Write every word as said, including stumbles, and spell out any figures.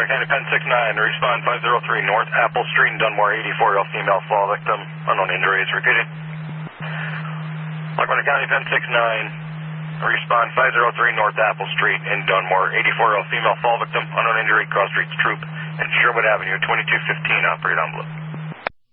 LaGuardia County Pen six nine, respond five oh three North Apple Street in Dunmore, eighty-four-year-old female fall victim, unknown injuries, repeating. LaGuardia County Pen six nine, respond five oh three North Apple Street in Dunmore, eighty-four-year-old female fall victim, unknown injury, cross streets troop, and Sherwood Avenue, twenty-two fifteen, operate on blue.